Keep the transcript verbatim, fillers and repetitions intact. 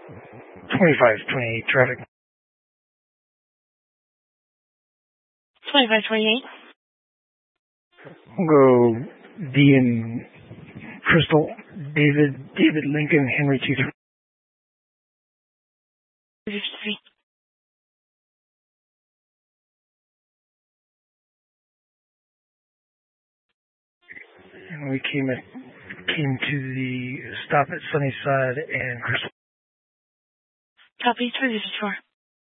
twenty-five twenty-eight traffic. twenty-five twenty-eight. We'll go D and Crystal, David, David Lincoln, Henry two three. fifty-three. And we came at, came to the stop at Sunnyside and Crystal. Copy, three fifty-four.